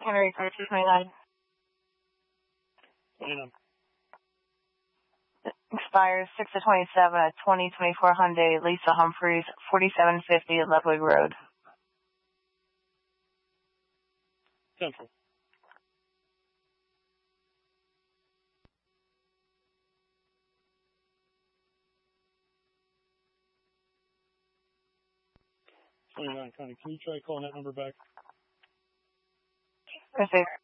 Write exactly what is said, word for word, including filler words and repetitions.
Henry Car two twenty-nine. twenty-nine. Expires six of twenty-seven at twenty twenty-four Hyundai Lisa Humphreys, forty-seven fifty Ludwig Road. Central. twenty-nine, Connie. Can you try calling that number back? Perfect.